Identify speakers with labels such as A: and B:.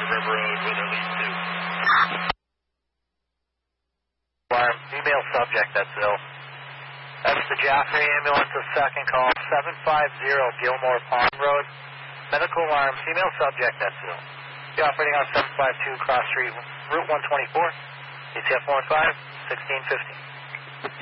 A: River Road with at least 2.
B: Alarm, female subject, that's ill. That's the Jaffrey ambulance's second call, 750 Gilmore Pond Road. Medical alarm, female subject, that's ill. Be operating on 752 Cross Street, Route 124, ATF 15, 1650.